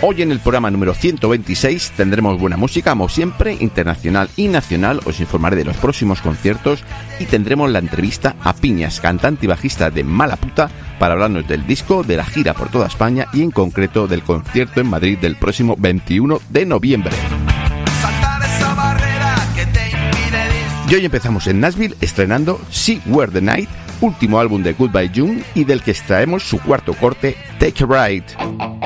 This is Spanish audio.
Hoy en el programa número 126 tendremos buena música, como siempre, internacional y nacional. Os informaré de los próximos conciertos y tendremos la entrevista a Piñas, cantante y bajista de Malaputa, para hablarnos del disco, de la gira por toda España y en concreto del concierto en Madrid del próximo 21 de noviembre. Y hoy empezamos en Nashville estrenando See Where the Night, último álbum de Goodbye June y del que extraemos su cuarto corte, Take a Ride.